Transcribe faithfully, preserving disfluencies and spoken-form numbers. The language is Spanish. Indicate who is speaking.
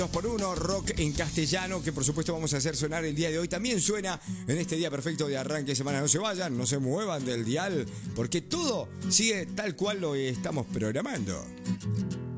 Speaker 1: Dos por uno, rock en castellano, que por supuesto vamos a hacer sonar el día de hoy. También suena en este día perfecto de arranque de semana. No se vayan, no se muevan del dial, porque todo sigue tal cual lo estamos programando.